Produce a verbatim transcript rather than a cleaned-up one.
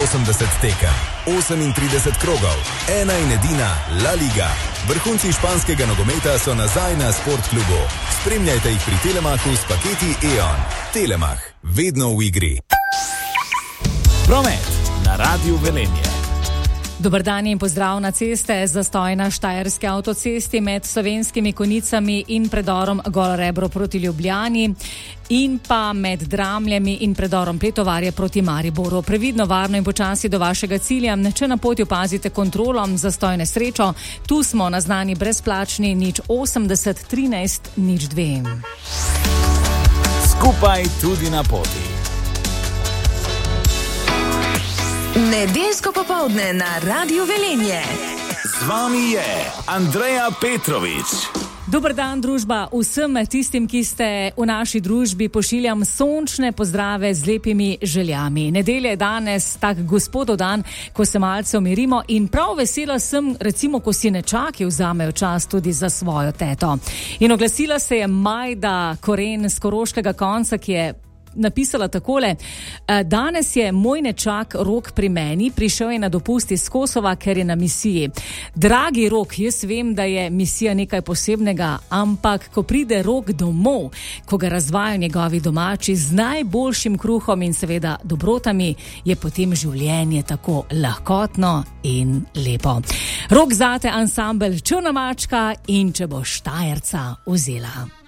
osemdeset tekem, osemintrideset krogov, ena in edina La Liga. Vrhunci španskega nogometa so nazaj na Sportklubu. Spremljajte jih pri Telemachu s paketi E O N. Telemach, vedno v igri. Promet na Radiu Velenje. Dober dan in pozdrav na ceste. Zastoj na štajerski avtocesti med Slovenskimi Konjicami in predorom Golo Rebro proti Ljubljani in pa med Dramljami in predorom Pletovarje proti Mariboru. Previdno, varno in počasi do vašega cilja. Če na poti opazite kontrolom, zastoj nesrečo, tu smo naznani brezplačni nič osemdeset trinajst nič dve. Skupaj tudi na poti. Nedeljsko popoldne na Radiu Velenje. Z vami je Andreja Petrovič. Dober dan, družba. Vsem tistim, ki ste v naši družbi, pošiljam sončne pozdrave z lepimi željami. Nedelja je danes tak gospodov dan, ko se malce umirimo in prav vesela sem, recimo, ko si nečaki vzamejo čas tudi za svojo teto. In oglasila se je Majda Koren z Koroškega konca, ki je napisala takole: danes je moj nečak Rok pri meni, prišel je na dopust iz Kosova, ker je na misiji. Dragi Rok, jaz vem, da je misija nekaj posebnega, ampak ko pride Rok domov, ko ga razvajajo njegovi domači z najboljšim kruhom in seveda dobrotami, je potem življenje tako lahkotno in lepo. Rok zate ansambel Črna mačka in če bo Štajerca vzela.